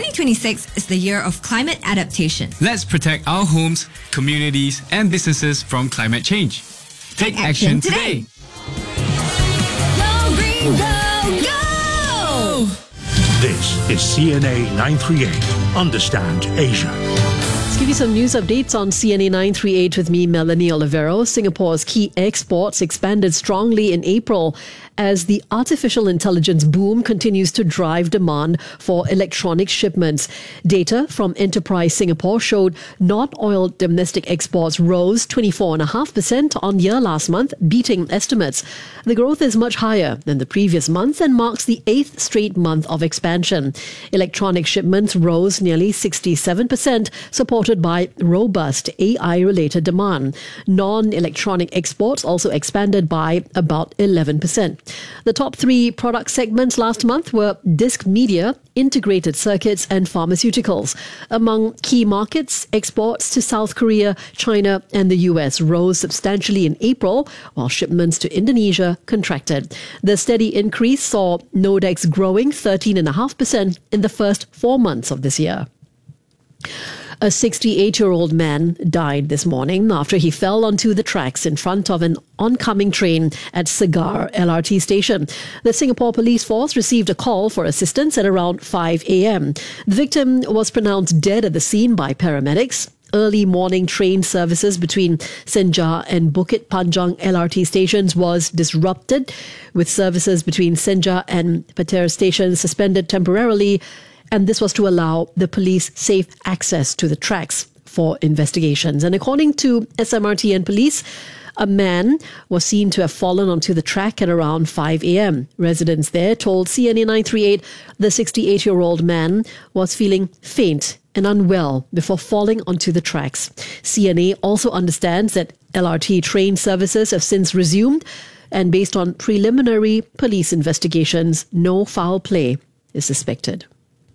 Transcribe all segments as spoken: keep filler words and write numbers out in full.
twenty twenty-six is the year of climate adaptation. Let's protect our homes, communities, and businesses from climate change. Take, Take action, action today. Go green, go, go! This is C N A nine thirty-eight. Understand Asia. Let's give you some news updates on C N A nine thirty-eight with me, Melanie Olivero. Singapore's key exports expanded strongly in April as the artificial intelligence boom continues to drive demand for electronic shipments. Data from Enterprise Singapore showed non-oil domestic exports rose twenty-four point five percent on year last month, beating estimates. The growth is much higher than the previous month and marks the eighth straight month of expansion. Electronic shipments rose nearly sixty-seven percent, supported by robust A I-related demand. Non-electronic exports also expanded by about eleven percent. The top three product segments last month were disc media, integrated circuits and pharmaceuticals. Among key markets, exports to South Korea, China and the U S rose substantially in April, while shipments to Indonesia contracted. The steady increase saw Nodex growing thirteen point five percent in the first four months of this year. A sixty-eight-year-old man died this morning after he fell onto the tracks in front of an oncoming train at Segar L R T station. The Singapore Police Force received a call for assistance at around five a.m. The victim was pronounced dead at the scene by paramedics. Early morning train services between Senja and Bukit Panjang L R T stations was disrupted, with services between Senja and Petir stations suspended temporarily, and this was to allow the police safe access to the tracks for investigations. And according to S M R T and police, a man was seen to have fallen onto the track at around five a.m. Residents there told C N A nine thirty-eight the sixty-eight-year-old man was feeling faint and unwell before falling onto the tracks. C N A also understands that L R T train services have since resumed, and based on preliminary police investigations, no foul play is suspected.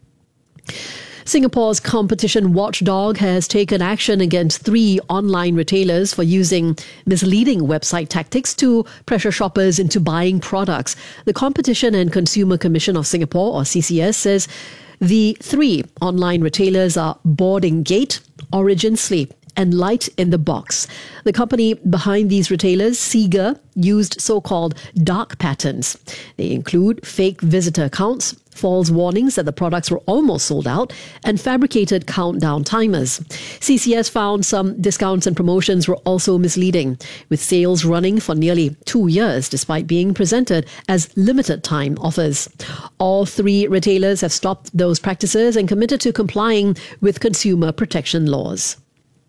Singapore's competition watchdog has taken action against three online retailers for using misleading website tactics to pressure shoppers into buying products. The Competition and Consumer Commission of Singapore, or C C S, says the three online retailers are Boarding Gate, Origin Sleep, and Light in the Box. The company behind these retailers, Seega, used so-called dark patterns. They include fake visitor accounts, false warnings that the products were almost sold out, and fabricated countdown timers. C C S found some discounts and promotions were also misleading, with sales running for nearly two years despite being presented as limited time offers. All three retailers have stopped those practices and committed to complying with consumer protection laws.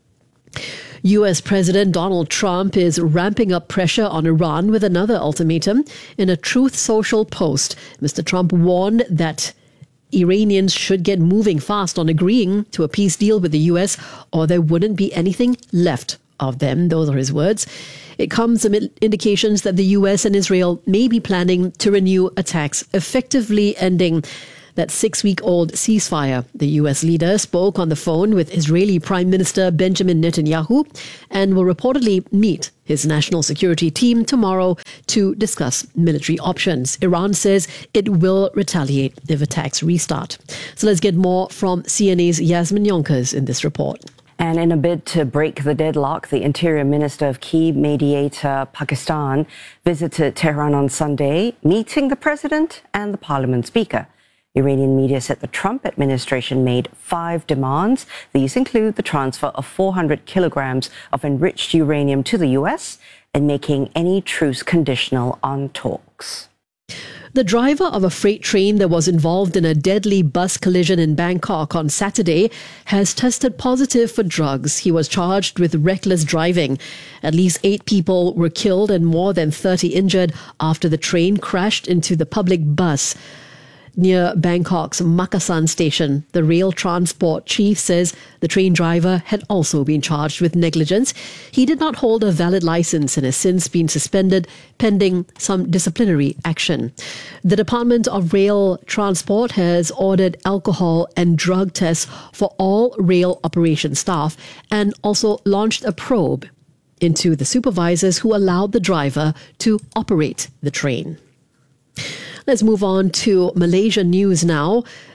U S President Donald Trump is ramping up pressure on Iran with another ultimatum. In a Truth Social post, Mister Trump warned that Iranians should get moving fast on agreeing to a peace deal with the U S, or there wouldn't be anything left of them. Those are his words. It comes amid indications that the U S and Israel may be planning to renew attacks, effectively ending that six-week-old ceasefire. The U S leader spoke on the phone with Israeli Prime Minister Benjamin Netanyahu and will reportedly meet his national security team tomorrow to discuss military options. Iran says it will retaliate if attacks restart. So let's get more from C N A's Yasmin Yonkers in this report. And in a bid to break the deadlock, the Interior Minister of key mediator Pakistan visited Tehran on Sunday, meeting the President and the Parliament Speaker. Iranian media said the Trump administration made five demands. These include the transfer of four hundred kilograms of enriched uranium to the U S and making any truce conditional on talks. The driver of a freight train that was involved in a deadly bus collision in Bangkok on Saturday has tested positive for drugs. He was charged with reckless driving. At least eight people were killed and more than thirty injured after the train crashed into the public bus near Bangkok's Makassan station. The rail transport chief says the train driver had also been charged with negligence. He did not hold a valid license and has since been suspended pending some disciplinary action. The Department of Rail Transport has ordered alcohol and drug tests for all rail operation staff and also launched a probe into the supervisors who allowed the driver to operate the train. Let's move on to Malaysia news now.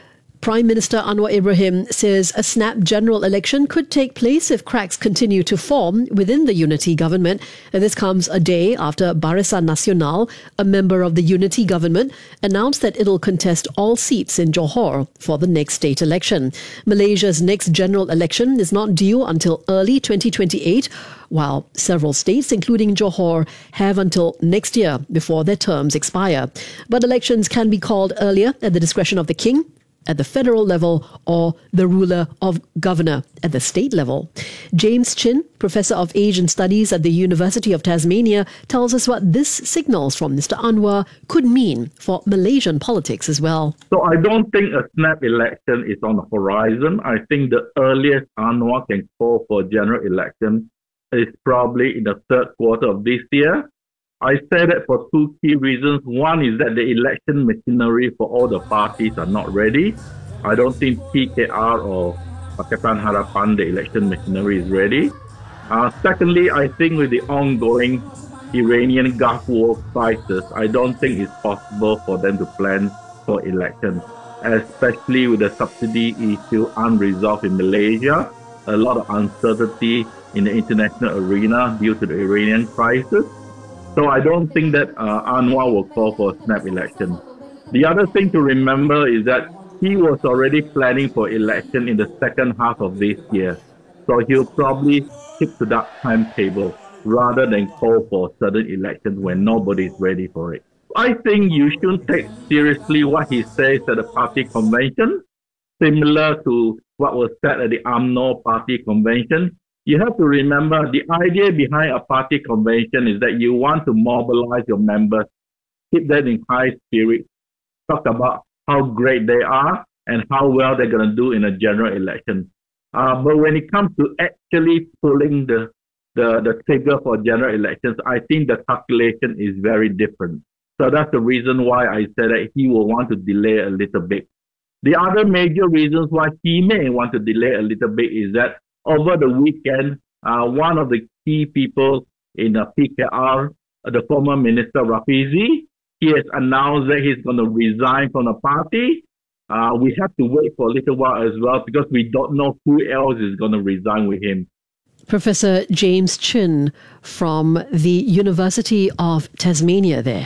Prime Minister Anwar Ibrahim says a snap general election could take place if cracks continue to form within the unity government. And this comes a day after Barisan Nasional, a member of the unity government, announced that it'll contest all seats in Johor for the next state election. Malaysia's next general election is not due until early twenty twenty-eight, while several states, including Johor, have until next year before their terms expire. But elections can be called earlier at the discretion of the King, at the federal level, or the ruler of governor at the state level. James Chin, Professor of Asian Studies at the University of Tasmania, tells us what this signals from Mister Anwar could mean for Malaysian politics as well. So I don't think a snap election is on the horizon. I think the earliest Anwar can call for a general election is probably in the third quarter of this year. I say that for two key reasons. One is that the election machinery for all the parties are not ready. I don't think P K R or Pakatan Harapan, the election machinery, is ready. Uh, secondly, I think with the ongoing Iranian Gulf War crisis, I don't think it's possible for them to plan for elections, especially with the subsidy issue unresolved in Malaysia, a lot of uncertainty in the international arena due to the Iranian crisis. So I don't think that uh, Anwar will call for a snap election. The other thing to remember is that he was already planning for election in the second half of this year. So he'll probably stick to that timetable rather than call for a sudden election when nobody's ready for it. I think you shouldn't take seriously what he says at the party convention, similar to what was said at the U M N O party convention. You have to remember the idea behind a party convention is that you want to mobilize your members, keep them in high spirits, talk about how great they are and how well they're going to do in a general election. Uh, but when it comes to actually pulling the, the, the trigger for general elections, I think the calculation is very different. So that's the reason why I said that he will want to delay a little bit. The other major reasons why he may want to delay a little bit is that over the weekend, uh, one of the key people in uh, P K R, uh, the former minister Rafizi, he has announced that he's going to resign from the party. Uh, we have to wait for a little while as well because we don't know who else is going to resign with him. Professor James Chin from the University of Tasmania there.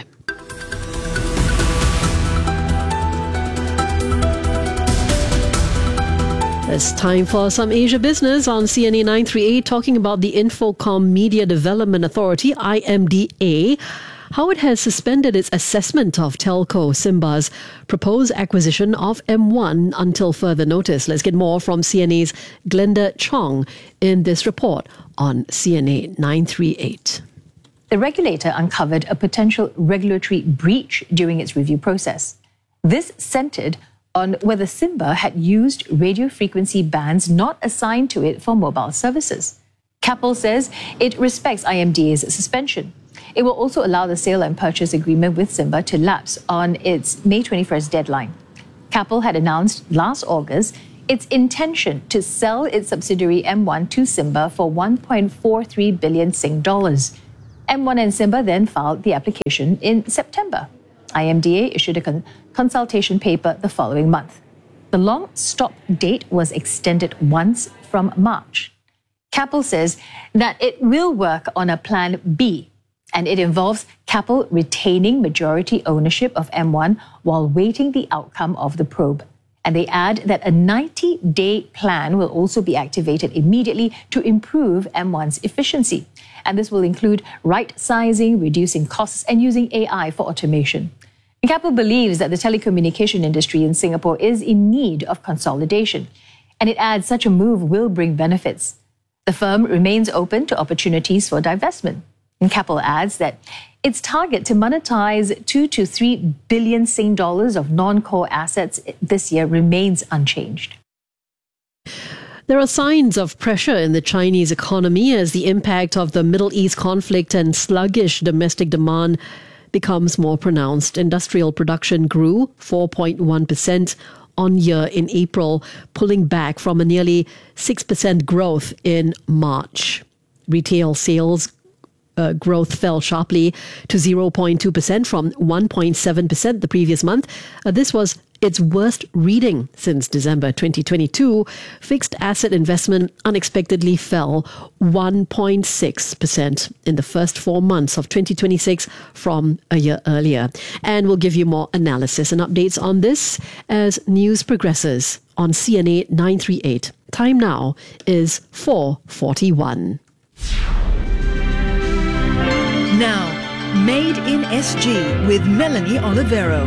It's time for some Asia business on C N A nine thirty-eight, talking about the Infocom Media Development Authority, I M D A, how it has suspended its assessment of telco Simba's proposed acquisition of M one until further notice. Let's get more from C N A's Glenda Chong in this report on C N A nine thirty-eight. The regulator uncovered a potential regulatory breach during its review process. This centered on whether Simba had used radio frequency bands not assigned to it for mobile services. Capel says it respects I M D A's suspension. It will also allow the sale and purchase agreement with Simba to lapse on its May twenty-first deadline. Capel had announced last August its intention to sell its subsidiary M one to Simba for one point four three billion Sing dollars. M one and Simba then filed the application in September. I M D A issued a con- consultation paper the following month. The long stop date was extended once from March. Capel says that it will work on a plan B, and it involves Capel retaining majority ownership of M one while waiting the outcome of the probe. And they add that a ninety-day plan will also be activated immediately to improve M one's efficiency. And this will include right-sizing, reducing costs, and using A I for automation. Capel believes that the telecommunication industry in Singapore is in need of consolidation, and it adds such a move will bring benefits. The firm remains open to opportunities for divestment. And Capel adds that its target to monetize two to three billion Sing dollars of non-core assets this year remains unchanged. There are signs of pressure in the Chinese economy as the impact of the Middle East conflict and sluggish domestic demand becomes more pronounced. Industrial production grew four point one percent on year in April, pulling back from a nearly six percent growth in March. Retail sales uh, growth fell sharply to zero point two percent from one point seven percent the previous month. Uh, this was its worst reading since December twenty twenty-two. Fixed asset investment unexpectedly fell one point six percent in the first four months of twenty twenty-six from a year earlier. And we'll give you more analysis and updates on this as news progresses on C N A nine three eight. Time now is four forty-one. Now, Made in S G with Melanie Olivero.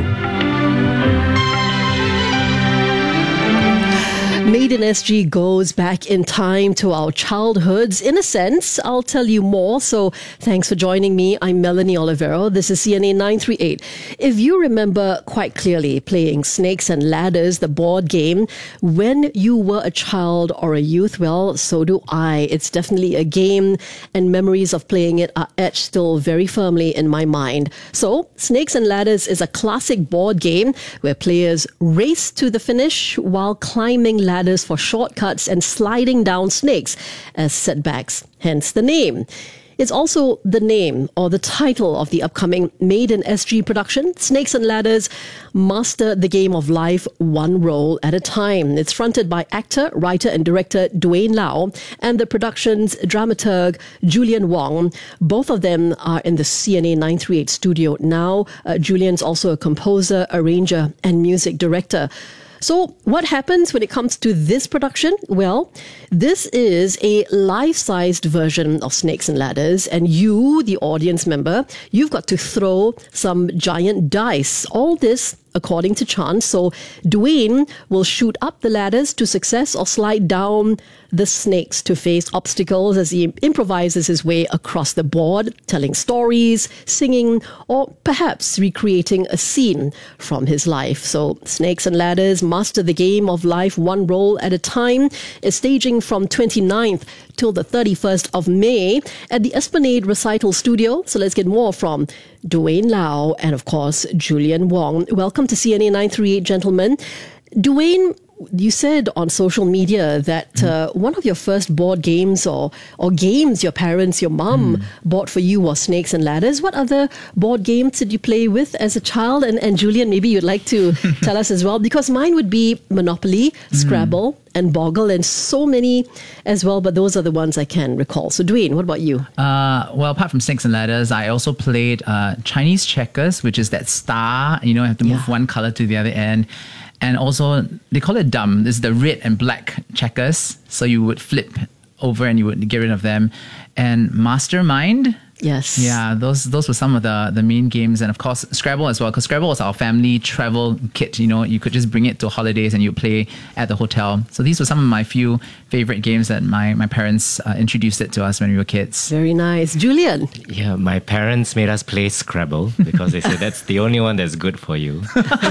Made in S G goes back in time to our childhoods. In a sense, I'll tell you more. So thanks for joining me. I'm Melanie Olivero. This is C N A nine three eight. If you remember quite clearly playing Snakes and Ladders, the board game, when you were a child or a youth, well, so do I. It's definitely a game, and memories of playing it are etched still very firmly in my mind. So Snakes and Ladders is a classic board game where players race to the finish while climbing ladders for shortcuts and sliding down snakes as setbacks, hence the name. It's also the name or the title of the upcoming Made in S G production, Snakes and Ladders, Master the Game of Life one roll at a time. It's fronted by actor, writer and director Dwayne Lau and the production's dramaturg Julian Wong. Both of them are in the C N A nine three eight studio now. Uh, Julian's also a composer, arranger and music director. So what happens when it comes to this production? Well, this is a life-sized version of Snakes and Ladders, and you, the audience member, you've got to throw some giant dice. All this according to chance. So Dwayne will shoot up the ladders to success or slide down the snakes to face obstacles as he improvises his way across the board, telling stories, singing, or perhaps recreating a scene from his life. So Snakes and Ladders, Master the Game of Life one roll at a time, is staging from twenty-ninth till the thirty-first of May at the Esplanade Recital Studio. So let's get more from Dwayne Lau and, of course, Julian Wong. Welcome to C N A nine three eight, gentlemen. Dwayne, you said on social media that uh, one of your first board games or or games your parents, your mum mm. bought for you was Snakes and Ladders. What other board games did you play with as a child? And, and Julian, maybe you'd like to tell us as well, because mine would be Monopoly, Scrabble, mm. and Boggle, and so many as well, but those are the ones I can recall. So Dwayne, what about you? Uh, well, apart from Snakes and Ladders, I also played uh, Chinese checkers, which is that star, you know, you have to move yeah. one color to the other end. And also, they call it dumb. This is the red and black checkers. So you would flip over and you would get rid of them. And Mastermind. Yes. Yeah, those those were some of the, the main games. And of course, Scrabble as well, because Scrabble was our family travel kit. You know, you could just bring it to holidays and you play at the hotel. So these were some of my few favorite games that my, my parents uh, introduced it to us when we were kids. Very nice. Julian? Yeah, my parents made us play Scrabble because they said that's the only one that's good for you.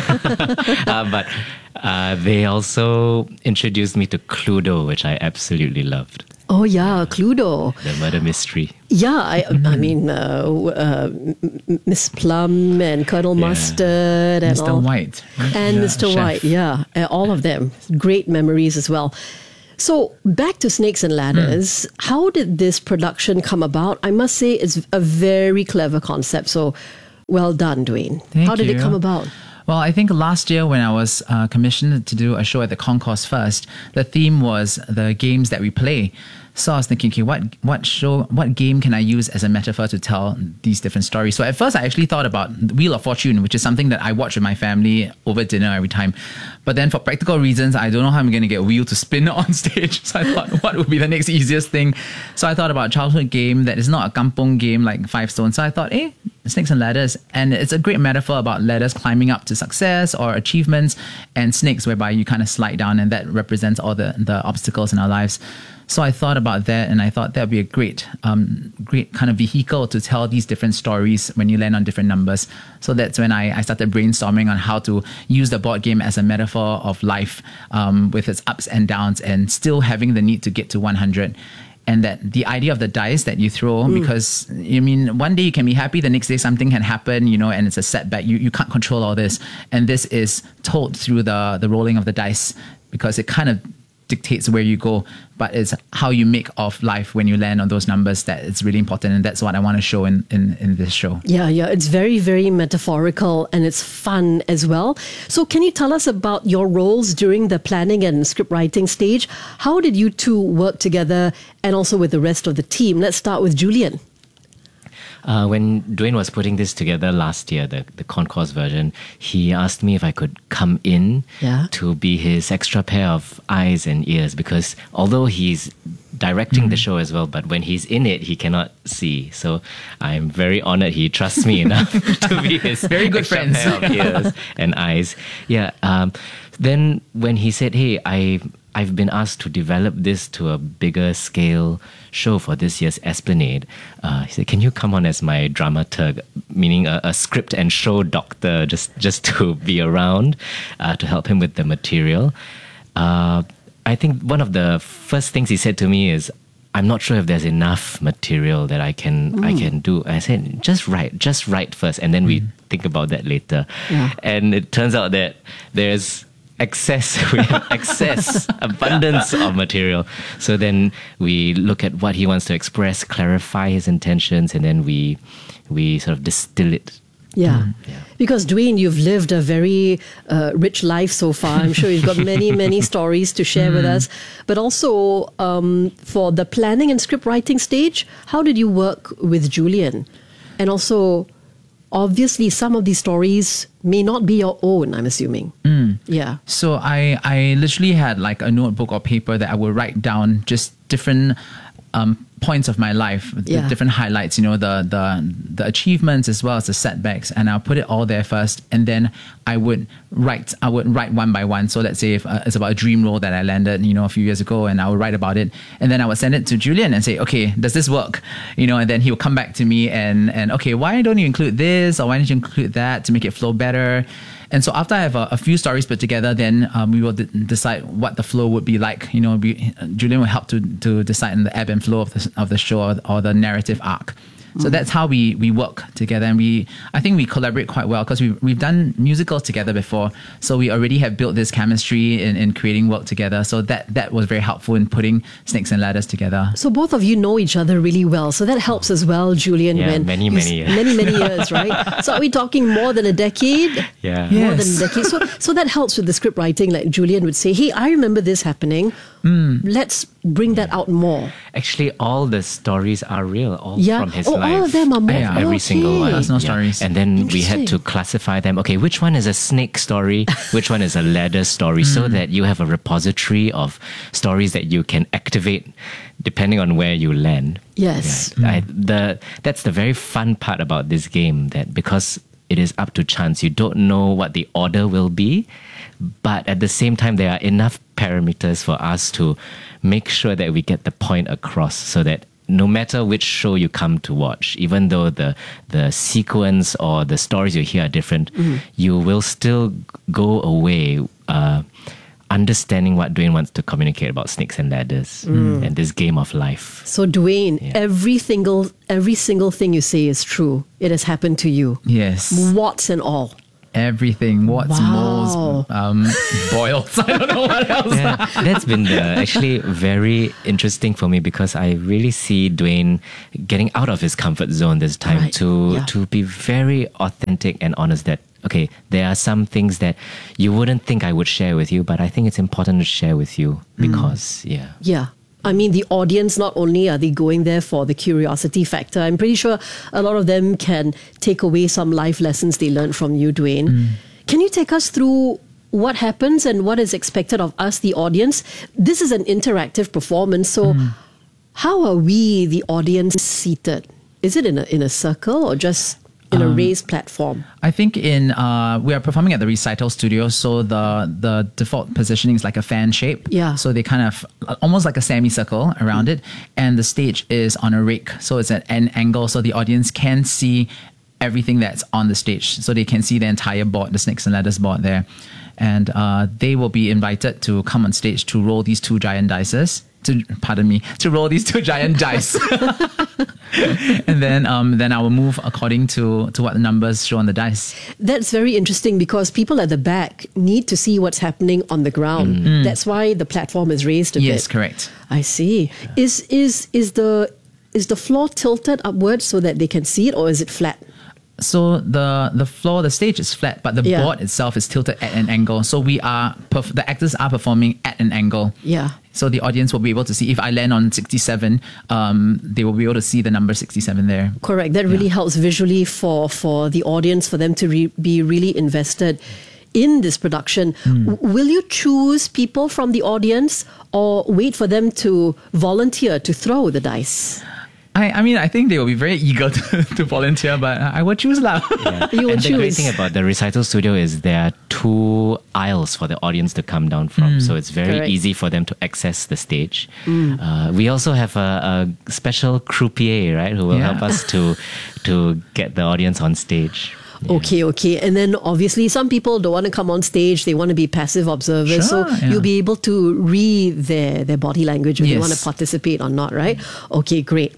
uh, but uh, they also introduced me to Cluedo, which I absolutely loved. Oh yeah, Cluedo. The murder mystery. Yeah, I, I mean, uh, uh, Miss Plum and Colonel yeah. Mustard and Mister all. White. Right? And yeah, Mister Chef. White, yeah, uh, all of them. Great memories as well. So back to Snakes and Ladders. Mm. How did this production come about? I must say it's a very clever concept. So well done, Dwayne. Thank How did you. it come about? Well, I think last year when I was uh, commissioned to do a show at the Concourse First, the theme was the games that we play. So I was thinking, okay, what what show, what game can I use as a metaphor to tell these different stories? So at first, I actually thought about Wheel of Fortune, which is something that I watch with my family over dinner every time. But then for practical reasons, I don't know how I'm going to get a wheel to spin on stage. So I thought, what would be the next easiest thing? So I thought about a childhood game that is not a kampong game like Five Stones. So I thought, eh, Snakes and Ladders. And it's a great metaphor about ladders climbing up to success or achievements, and snakes whereby you kind of slide down, and that represents all the, the obstacles in our lives. So I thought about that, and I thought that would be a great, um, great kind of vehicle to tell these different stories when you land on different numbers. So that's when I, I started brainstorming on how to use the board game as a metaphor of life, um, with its ups and downs, and still having the need to get to one hundred. And that the idea of the dice that you throw, mm. because, I mean, one day you can be happy, the next day something can happen, you know, and it's a setback. You you can't control all this. And this is told through the, the rolling of the dice, because it kind of dictates where you go, but it's how you make of life when you land on those numbers that it's really important. And that's what I want to show in, in, in this show. Yeah, yeah. It's very, very metaphorical and it's fun as well. So can you tell us about your roles during the planning and script writing stage? How did you two work together and also with the rest of the team? Let's start with Julian. Uh, when Dwayne was putting this together last year, the, the concourse version, he asked me if I could come in Yeah. to be his extra pair of eyes and ears, because although he's directing Mm. the show as well, but when he's in it, he cannot see. So I'm very honored he trusts me enough to be his Very good extra friends. pair of ears and eyes. Yeah. Um, then when he said, hey, I... I've been asked to develop this to a bigger scale show for this year's Esplanade. Uh, he said, can you come on as my dramaturg, meaning a, a script and show doctor, just, just to be around, uh, to help him with the material. Uh, I think one of the first things he said to me is, I'm not sure if there's enough material that I can I can do. I said, just write, just write first, and then we think about that later. Yeah. And it turns out that there's excess, we have excess, abundance of material. So then we look at what he wants to express, clarify his intentions, and then we we sort of distill it. Yeah. Yeah. Because Dwayne, you've lived a very uh, rich life so far. I'm sure you've got many, many stories to share with us. But also um, for the planning and script writing stage, how did you work with Julian? And also, obviously, some of these stories may not be your own, I'm assuming. Yeah. So I, I literally had like a notebook or paper that I would write down just different um, points of my life, the Yeah. different highlights, you know, the, the the achievements as well as the setbacks, and I'll put it all there first, and then I would write I would write one by one. So let's say if uh, it's about a dream role that I landed, you know, a few years ago, and I would write about it, and then I would send it to Julian and say, okay, does this work? You know, and then he would come back to me and and okay, why don't you include this, or why don't you include that to make it flow better? And so after I have a, a few stories put together, then um, we will d- decide what the flow would be like. You know, we, Julian will help to to decide on the ebb and flow of the of the show or, or the narrative arc. So that's how we we work together, and we I think we collaborate quite well because we we've done musicals together before, so we already have built this chemistry in, in creating work together. So that that was very helpful in putting Snakes and Ladders together. So both of you know each other really well. So that helps as well, Julian. Yeah, when many, you many s- years. Many, many years, right? So are we talking more than a decade? Yeah. More Yes. than a decade. So, so that helps with the script writing. Like Julian would say, hey, I remember this happening. Let's bring that out more. Actually, all the stories are real, all Yeah. from his Oh, life. all of them are more- Yeah. Every okay. single one. Personal stories. And then we had to Interesting. classify them. Okay, which one is a snake story? Which one is a ladder story? So that you have a repository of stories that you can activate depending on where you land. Yes. Yeah. I, the that's the very fun part about this game, that because it is up to chance, you don't know what the order will be, but at the same time there are enough parameters for us to make sure that we get the point across, so that no matter which show you come to watch, even though the the sequence or the stories you hear are different, you will still go away uh, understanding what Dwayne wants to communicate about Snakes and Ladders and this game of life. So Dwayne, every single every single thing you say is true. It has happened to you. Yes, Warts and all. everything. What's Wow. moles, um, boils. I don't know what else. Yeah, that's been the, actually very interesting for me, because I really see Dwayne getting out of his comfort zone this time Right, to yeah. to be very authentic and honest that, okay, there are some things that you wouldn't think I would share with you, but I think it's important to share with you because, yeah. Yeah. I mean, the audience, not only are they going there for the curiosity factor, I'm pretty sure a lot of them can take away some life lessons they learned from you, Dwayne. Can you take us through what happens and what is expected of us, the audience? This is an interactive performance, so how are we, the audience, seated? Is it in a, in a circle or just in a raised platform? I think in uh, we are performing at the Recital Studio, so the the default positioning is like a fan shape. Yeah. So they kind of almost like a semicircle around it, and the stage is on a rake, so it's at an angle, so the audience can see everything that's on the stage, so they can see the entire board, the Snakes and Ladders board there, and uh, they will be invited to come on stage to roll these two giant dices. to pardon me, to roll these two giant dice. And then um, then I will move according to, to what the numbers show on the dice. That's very interesting because people at the back need to see what's happening on the ground. Mm. That's why the platform is raised a Yes, bit. correct. I see. Is is is the is the floor tilted upwards so that they can see it, or is it flat? So the the floor, the stage is flat, but the Yeah. board itself is tilted at an angle. So we are perf- the actors are performing at an angle. Yeah. So the audience will be able to see. If I land on sixty-seven, um, they will be able to see the number sixty-seven there. Correct. That really helps visually for for the audience, for them to re- be really invested in this production. Hmm. W- will you choose people from the audience or wait for them to volunteer to throw the dice? I, I mean, I think they will be very eager to, to volunteer, but I will choose lah. Yeah. You will and the great choose. thing about the recital studio is there are two aisles for the audience to come down from. So it's very Correct. easy for them to access the stage. Uh, we also have a, a special croupier, right, who will Yeah. help us to to get the audience on stage. Okay, okay. And then obviously some people don't want to come on stage. They want to be passive observers. Sure, so yeah. you'll be able to read their, their body language when they Yes. want to participate or not, right? Okay, great.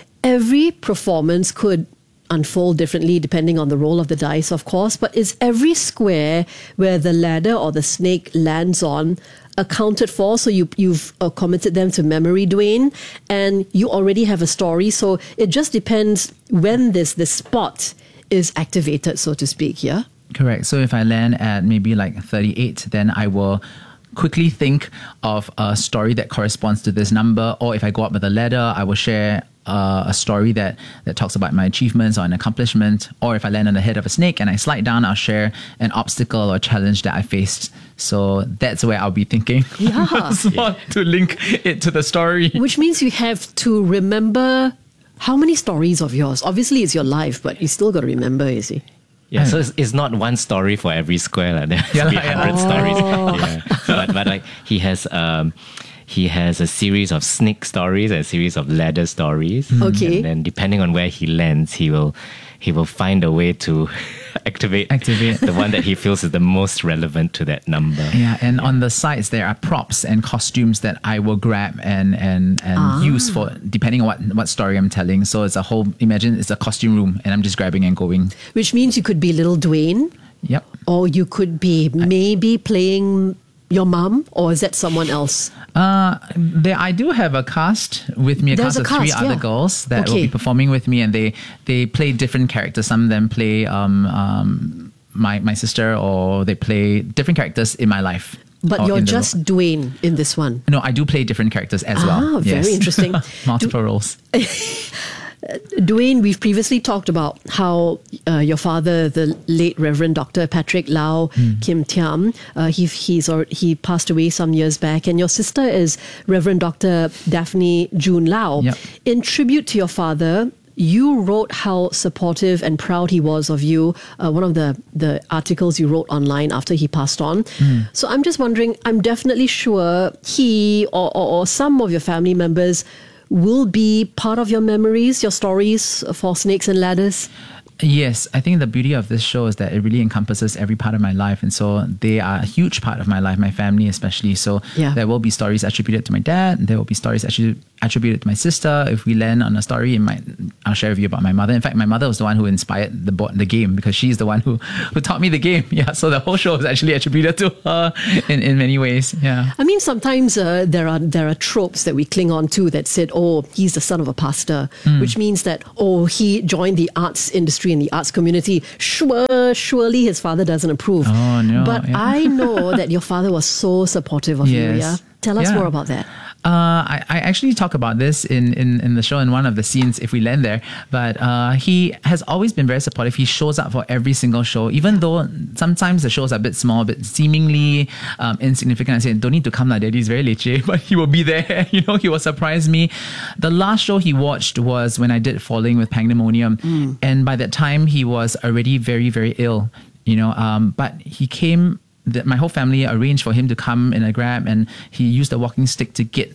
Every performance could unfold differently depending on the roll of the dice, of course, but is every square where the ladder or the snake lands on accounted for? So you, you've uh, committed them to memory, Dwayne, and you already have a story. So it just depends when this, this spot is activated, so to speak, yeah? Correct. So if I land at maybe like thirty-eight, then I will quickly think of a story that corresponds to this number. Or if I go up with a ladder, I will share uh, a story that, that talks about my achievements or an accomplishment. Or if I land on the head of a snake and I slide down, I'll share an obstacle or challenge that I faced. So that's where I'll be thinking. Yeah. So to link it to the story. Which means you have to remember how many stories of yours. Obviously, it's your life, but you still got to remember, you see. Yeah, so it's, it's not one story for every square. Like, there has Yeah, to be like, hundred oh. stories. Yeah. But but like he has um he has a series of snake stories and a series of ladder stories. Okay. And then depending on where he lands, he will he will find a way to activate Activate. the one that he feels is the most relevant to that number. Yeah, and on the sides there are props and costumes that I will grab and and and use for depending on what what story I'm telling. So it's a whole imagine it's a costume room and I'm just grabbing and going. Which means you could be little Dwayne, Yep. or you could be maybe playing your mum, or is that someone else? Uh, there I do have a cast with me, a There's cast a of three cast, other yeah. girls that will Okay. be performing with me, and they they play different characters. Some of them play um um my my sister, or they play different characters in my life. But or you're in the just ro- Dwayne in this one. no, I do play different characters as well. Ah, very Yes. interesting. Multiple roles. Dwayne, we've previously talked about how uh, your father, the late Reverend Doctor Patrick Lau Kim Tiam, uh, he he's or, he passed away some years back, and your sister is Reverend Doctor Daphne June Lau. Yep. In tribute to your father, you wrote how supportive and proud he was of you. Uh, one of the, the articles you wrote online after he passed on. So I'm just wondering, I'm definitely sure he or, or, or some of your family members will be part of your memories, your stories for Snakes and Ladders. Yes, I think the beauty of this show is that it really encompasses every part of my life. And so they are a huge part of my life, my family especially. So Yeah. there will be stories attributed to my dad. There will be stories attributed attributed to my sister. If we land on a story, it might, I'll share with you about my mother. In fact, my mother was the one who inspired the board, the game, because she's the one who, who taught me the game. Yeah, so the whole show is actually attributed to her in, in many ways. Yeah. I mean, sometimes uh, there are there are tropes that we cling on to that said, oh, he's the son of a pastor, which means that, oh, he joined the arts industry and the arts community. Sure, surely his father doesn't approve. Oh, no, But yeah. I know that your father was so supportive of you, Yes. yeah? Tell us Yeah. more about that. Uh, I, I actually talk about this in, in, in the show in one of the scenes if we land there. But uh, he has always been very supportive. He shows up for every single show, even though sometimes the shows are a bit small, but seemingly um, insignificant. I say, don't need to come, like daddy's very leceh, but he will be there. You know, he will surprise me. The last show he watched was when I did Falling with Pandemonium. Mm. And by that time, he was already very, very ill, you know, um, but he came... That my whole family arranged for him to come in a Grab, and he used a walking stick to get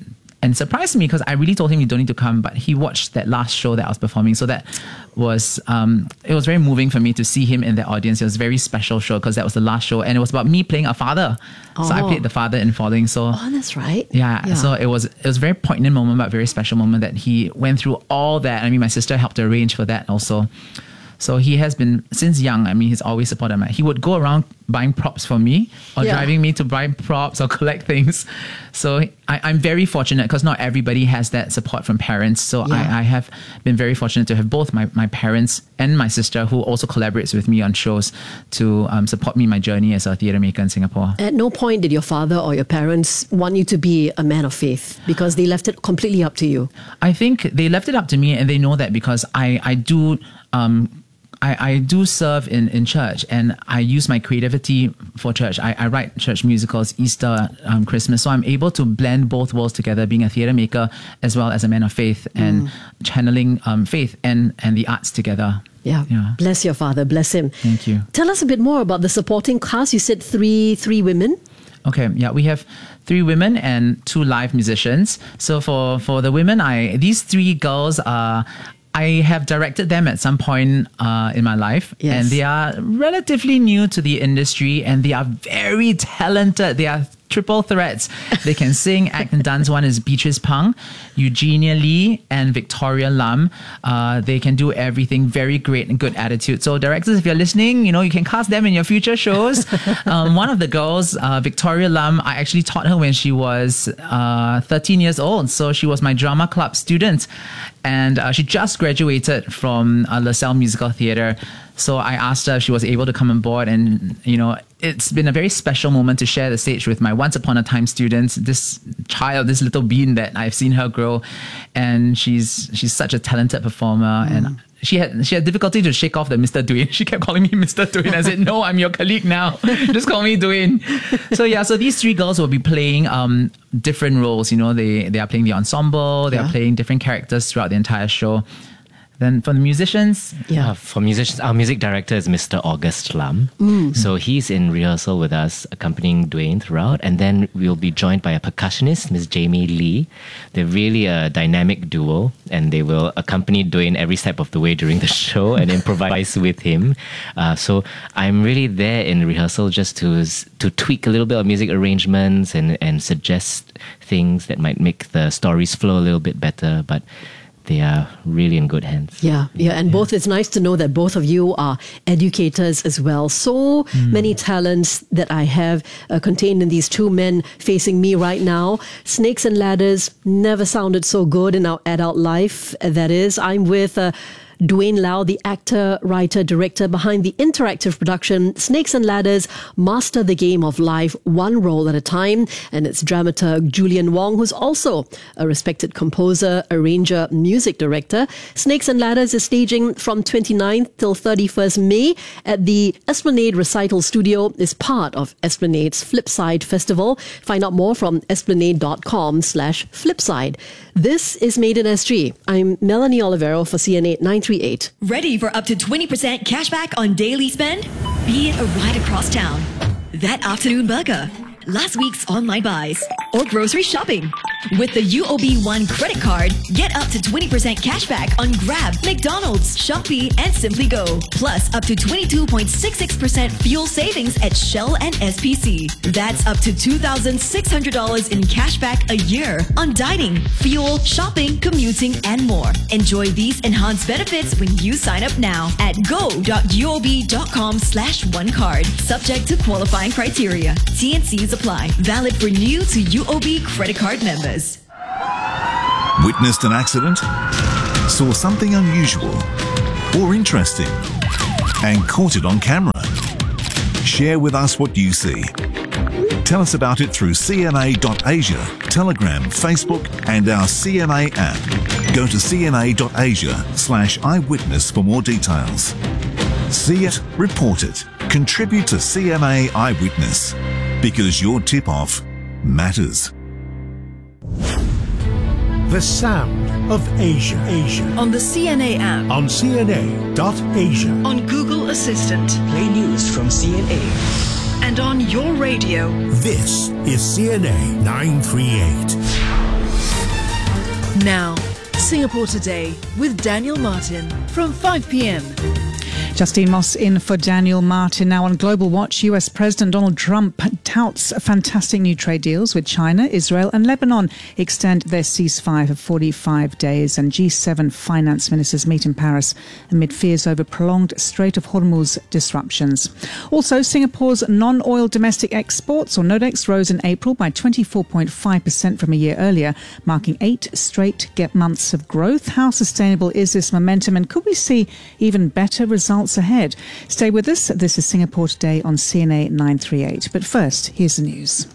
and surprised me because I really told him you don't need to come, but he watched that last show that I was performing. So that was, um, it was very moving for me to see him in the audience. It was a very special show because that was the last show, and it was about me playing a father. Oh. So I played the father in Falling. So Oh, that's right. yeah, Yeah. so it was it was a very poignant moment, but very special moment that he went through all that. I mean, my sister helped arrange for that also. So he has been, since young, I mean, he's always supported me. He would go around buying props for me or Yeah. driving me to buy props or collect things. So I, I'm very fortunate because not everybody has that support from parents. So Yeah. I, I have been very fortunate to have both my, my parents and my sister, who also collaborates with me on shows, to um, support me in my journey as a theatre maker in Singapore. At no point did your father or your parents want you to be a man of faith because they left it completely up to you. I think they left it up to me, and they know that because I, I do um, I, I do serve in, in church, and I use my creativity for church. I, I write church musicals, Easter, um, Christmas. So I'm able to blend both worlds together, being a theatre maker as well as a man of faith, and channeling um, faith and, and the arts together. Yeah. Yeah. Bless your father. Bless him. Thank you. Tell us a bit more about the supporting cast. You said three three women. Okay, yeah, we have three women and two live musicians. So for, for the women, I these three girls are... I have directed them at some point uh, in my life, Yes. and they are relatively new to the industry, and they are very talented. They are triple threats. They can sing, act, and dance. One is Beatrice Pang, Eugenia Lee, and Victoria Lam. Uh, they can do everything. Very great and good attitude. So directors, if you're listening, you know, you can cast them in your future shows. um, one of the girls, uh, Victoria Lam, I actually taught her when she was uh, thirteen years old. So she was my drama club student, and uh, she just graduated from uh, LaSalle Musical Theatre. So I asked her if she was able to come on board, and, you know, it's been a very special moment to share the stage with my once upon a time students, this child, this little bean that I've seen her grow. And she's she's such a talented performer. Mm. And she had she had difficulty to shake off the Mister Dwayne. She kept calling me Mister Dwayne. I said, no, I'm your colleague now. Just call me Dwayne. So yeah, so these three girls will be playing um, different roles. You know, they, they are playing the ensemble, they Yeah. are playing different characters throughout the entire show. Then for the musicians, Yeah. Uh, for musicians, our music director is Mister August Lam. So he's in rehearsal with us, accompanying Dwayne throughout. And then we'll be joined by a percussionist, Miss Jamie Lee. They're really a dynamic duo, and they will accompany Dwayne every step of the way during the show and improvise with him. Uh, so I'm really there in rehearsal just to to tweak a little bit of music arrangements and, and suggest things that might make the stories flow a little bit better. But they are really in good hands. Yeah, yeah, and both, it's nice to know that both of you are educators as well. So many talents that I have uh, contained in these two men facing me right now. Snakes and Ladders never sounded so good in our adult life. That is, I'm with uh, Dwayne Lau, the actor, writer, director behind the interactive production Snakes and Ladders, Master the Game of Life, one role at a time. And it's dramaturg Julian Wong, who's also a respected composer, arranger, music director. Snakes and Ladders is staging from twenty-ninth till thirty-first May at the Esplanade Recital Studio. Is part of Esplanade's Flipside Festival. Find out more from esplanade.com slash flipside. This is Made in S G. I'm Melanie Olivero for C N A nine thirty-eight. Ready for up to twenty percent cash back on daily spend? Be it a ride across town, that afternoon burger, last week's online buys, or grocery shopping. With the U O B One credit card, get up to twenty percent cash back on Grab, McDonald's, Shopee, and Simply Go. Plus up to twenty-two point six six percent fuel savings at Shell and S P C. That's up to two thousand six hundred dollars in cash back a year on dining, fuel, shopping, commuting, and more. Enjoy these enhanced benefits when you sign up now at go.uob.com slash one card. Subject to qualifying criteria. T and C's apply. Valid for new to U O B credit card members. Witnessed an accident? Saw something unusual or interesting and caught it on camera? Share with us what you see. Tell us about it through C N A dot asia, Telegram, Facebook, and our C N A app. Go to C N A dot asia slash eyewitness for more details. See it, report it, contribute to C N A Eyewitness, because your tip-off matters. The sound of Asia. Asia. On the C N A app. On C N A dot asia. On Google Assistant. Play news from C N A. And on your radio. This is C N A nine thirty-eight. Now, Singapore Today with Daniel Martin from five p.m. Justine Moss in for Daniel Martin. Now on Global Watch, U S President Donald Trump touts fantastic new trade deals with China, Israel and Lebanon extend their ceasefire for forty-five days, and G seven finance ministers meet in Paris amid fears over prolonged Strait of Hormuz disruptions. Also, Singapore's non-oil domestic exports, or NODEX, rose in April by twenty-four point five percent from a year earlier, marking eight straight months of growth. How sustainable is this momentum, and could we see even better results ahead? Stay with us. This is Singapore Today on C N A nine thirty-eight. But first, here's the news.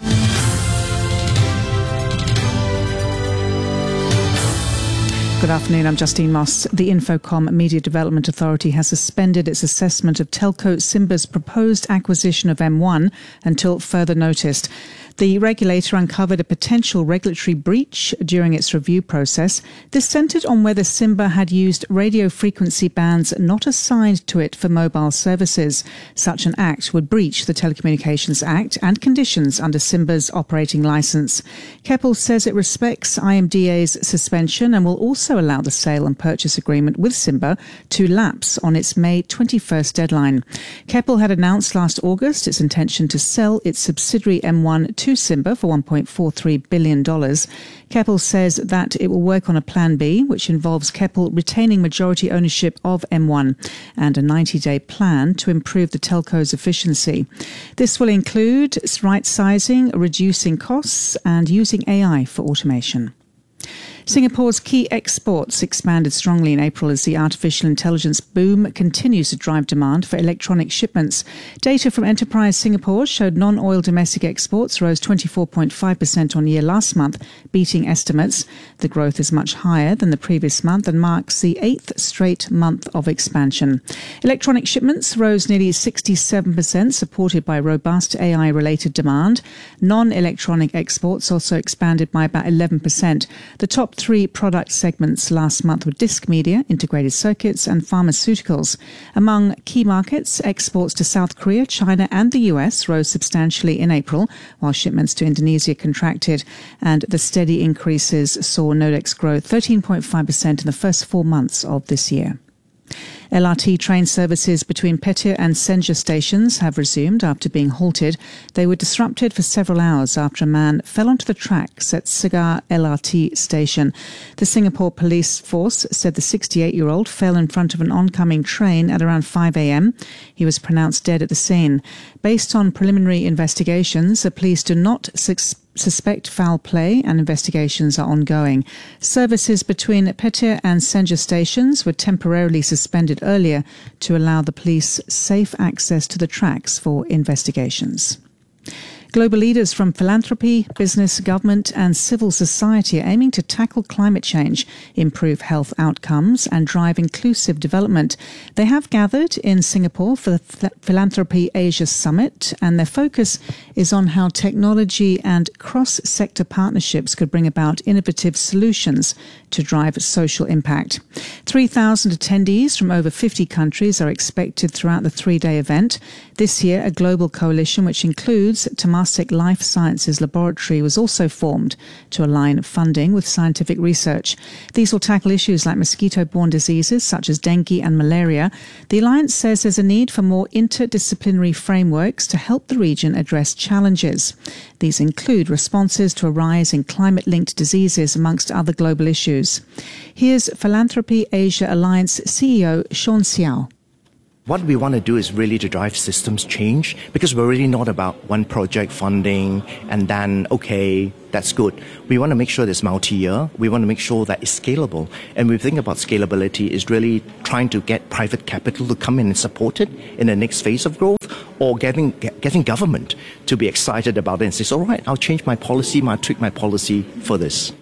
Good afternoon, I'm Justine Moss. The Infocom Media Development Authority has suspended its assessment of Telco Simba's proposed acquisition of M one until further notice. The regulator uncovered a potential regulatory breach during its review process. This centred on whether Simba had used radio frequency bands not assigned to it for mobile services. Such an act would breach the Telecommunications Act and conditions under Simba's operating licence. Keppel says it respects I M D A's suspension and will also allow the sale and purchase agreement with Simba to lapse on its May twenty-first deadline. Keppel had announced last August its intention to sell its subsidiary M one to Simba for one point four three billion dollars. Keppel says that it will work on a Plan B, which involves Keppel retaining majority ownership of M one and a ninety-day plan to improve the telco's efficiency. This will include right-sizing, reducing costs and using A I for automation. Singapore's key exports expanded strongly in April as the artificial intelligence boom continues to drive demand for electronic shipments. Data from Enterprise Singapore showed non-oil domestic exports rose twenty-four point five percent on year last month, beating estimates. The growth is much higher than the previous month and marks the eighth straight month of expansion. Electronic shipments rose nearly sixty-seven percent, supported by robust A I-related demand. Non-electronic exports also expanded by about eleven percent. The top three product segments last month were disc media, integrated circuits and pharmaceuticals. Among key markets, exports to South Korea, China and the U S rose substantially in April, while shipments to Indonesia contracted, and the steady increases saw NODEX grow thirteen point five percent in the first four months of this year. L R T train services between Petir and Senja stations have resumed after being halted. They were disrupted for several hours after a man fell onto the tracks at Segar L R T station. The Singapore Police Force said the sixty-eight-year-old fell in front of an oncoming train at around five a.m. He was pronounced dead at the scene. Based on preliminary investigations, the police do not suspect suspect foul play and investigations are ongoing. Services between Petir and Senja stations were temporarily suspended earlier to allow the police safe access to the tracks for investigations. Global leaders from philanthropy, business, government and civil society are aiming to tackle climate change, improve health outcomes and drive inclusive development. They have gathered in Singapore for the Philanthropy Asia Summit, and their focus is on how technology and cross-sector partnerships could bring about innovative solutions to drive social impact. three thousand attendees from over fifty countries are expected throughout the three-day event. This year, a global coalition which includes Temasek Life Sciences Laboratory was also formed to align funding with scientific research. These will tackle issues like mosquito-borne diseases such as dengue and malaria. The alliance says there's a need for more interdisciplinary frameworks to help the region address challenges. These include responses to a rise in climate-linked diseases amongst other global issues. Here's Philanthropy Asia Alliance C E O Sean Xiao. What we want to do is really to drive systems change, because we're really not about one project funding and then, okay, that's good. We want to make sure it's multi-year. We want to make sure that it's scalable. And we think about scalability is really trying to get private capital to come in and support it in the next phase of growth, or getting getting government to be excited about it and say, all right, I'll change my policy, I'll tweak my policy for this.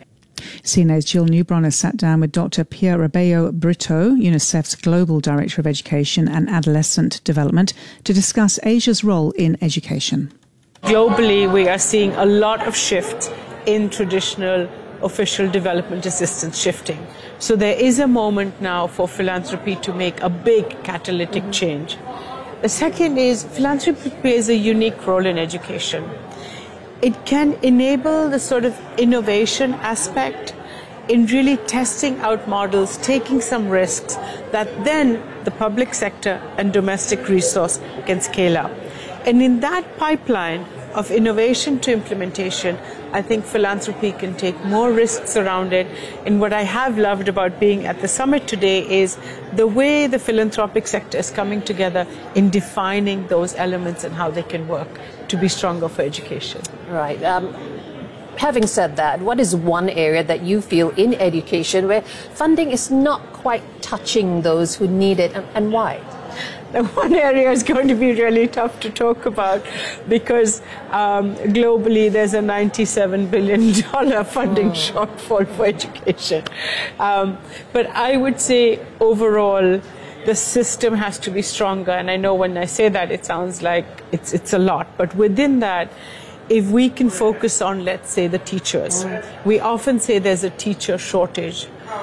C N A's Jill Newbron has sat down with Doctor Pierre Rabello Brito, UNICEF's Global Director of Education and Adolescent Development, to discuss Asia's role in education. Globally, we are seeing a lot of shift in traditional official development assistance shifting. So there is a moment now for philanthropy to make a big catalytic mm-hmm. change. The second is philanthropy plays a unique role in education. It can enable the sort of innovation aspect in really testing out models, taking some risks that then the public sector and domestic resource can scale up. And in that pipeline of innovation to implementation, I think philanthropy can take more risks around it. And what I have loved about being at the summit today is the way the philanthropic sector is coming together in defining those elements and how they can work to be stronger for education. Right. Um, having said that, what is one area that you feel in education where funding is not quite touching those who need it, and, and why? The one area is going to be really tough to talk about because um, globally there's a ninety-seven billion dollars funding mm. shortfall for education. Um, but I would say overall the system has to be stronger. And I know when I say that it sounds like it's, it's a lot. But within that, if we can focus on, let's say, the teachers, mm. we often say there's a teacher shortage.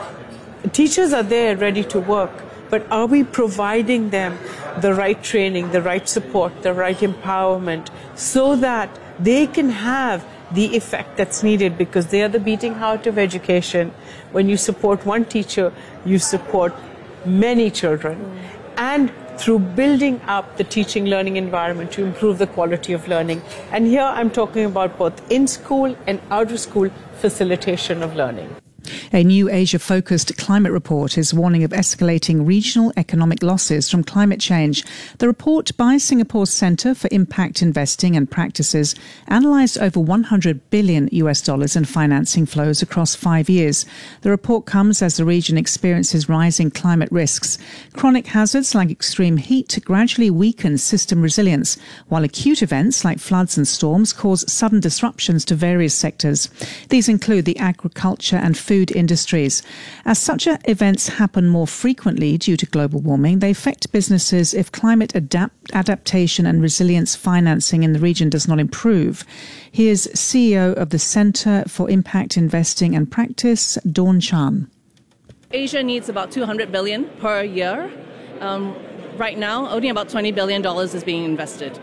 Teachers are there ready to work. But are we providing them the right training, the right support, the right empowerment so that they can have the effect that's needed, because they are the beating heart of education. When you support one teacher, you support many children. Mm. And through building up the teaching learning environment to improve the quality of learning. And here I'm talking about both in-school and out-of-school facilitation of learning. A new Asia-focused climate report is warning of escalating regional economic losses from climate change. The report by Singapore's Centre for Impact Investing and Practices analysed over one hundred billion U S dollars in financing flows across five years. The report comes as the region experiences rising climate risks. Chronic hazards like extreme heat gradually weaken system resilience, while acute events like floods and storms cause sudden disruptions to various sectors. These include the agriculture and food Food industries. As such events happen more frequently due to global warming, they affect businesses if climate adapt- adaptation and resilience financing in the region does not improve. Here's C E O of the Centre for Impact Investing and Practice, Dawn Chan. Asia needs about two hundred billion dollars per year. Um, right now, only about twenty billion dollars is being invested.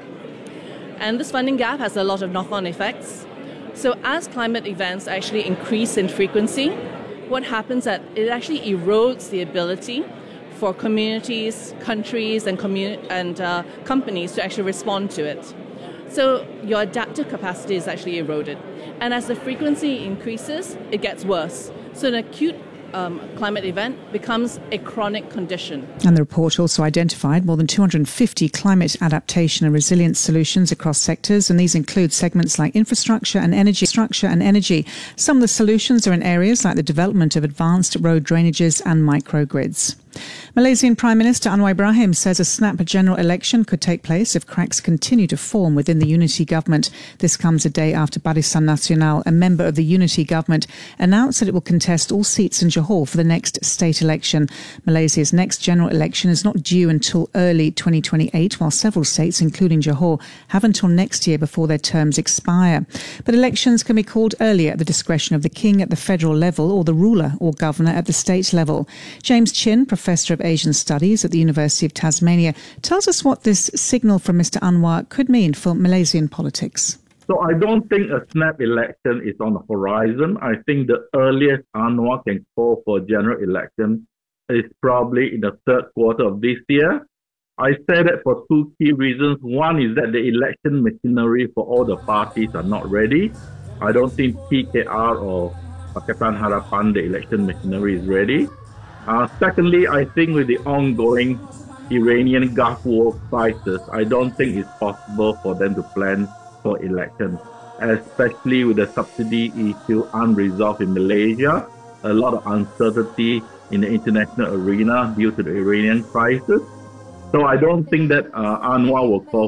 And this funding gap has a lot of knock-on effects. So as climate events actually increase in frequency, what happens is that it actually erodes the ability for communities, countries, and, commun- and uh, companies to actually respond to it. So your adaptive capacity is actually eroded. And as the frequency increases, it gets worse. So an acute Um, climate event becomes a chronic condition. And the report also identified more than two hundred fifty climate adaptation and resilience solutions across sectors, and these include segments like infrastructure and energy. Structure and energy. Some of the solutions are in areas like the development of advanced road drainages and microgrids. Malaysian Prime Minister Anwar Ibrahim says a snap general election could take place if cracks continue to form within the unity government. This comes a day after Barisan Nasional, a member of the unity government, announced that it will contest all seats in Johor for the next state election. Malaysia's next general election is not due until early twenty twenty-eight, while several states, including Johor, have until next year before their terms expire. But elections can be called earlier at the discretion of the king at the federal level or the ruler or governor at the state level. James Chin, Professor of Asian Studies at the University of Tasmania, tells us what this signal from Mister Anwar could mean for Malaysian politics. So I don't think a snap election is on the horizon. I think the earliest Anwar can call for a general election is probably in the third quarter of this year. I say that for two key reasons. One is that the election machinery for all the parties are not ready. I don't think P K R or Pakatan Harapan, the election machinery is ready. Uh, secondly, I think with the ongoing Iranian Gulf War crisis, I don't think it's possible for them to plan for elections, especially with the subsidy issue unresolved in Malaysia, a lot of uncertainty in the international arena due to the Iranian crisis. So I don't think that uh, Anwar will call